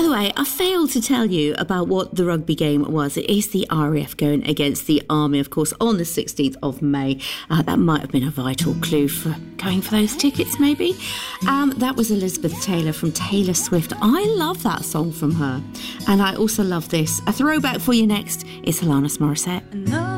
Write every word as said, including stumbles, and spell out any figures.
the way, I failed to tell you about what the rugby game was. It is the R A F going against the Army, of course, on the sixteenth of May. Uh, that might have been a vital clue for going for those tickets, maybe. Um, that was Elizabeth Taylor from Taylor Swift. I love that song from her. And I also love this. A throwback for you next is Alanis Morissette.